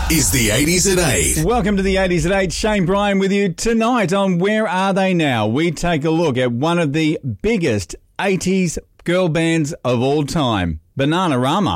is the 80s at 8. Welcome to the 80s at 8. Shane Bryan with you tonight on Where Are They Now? We take a look at one of the biggest 80s girl bands of all time, Bananarama.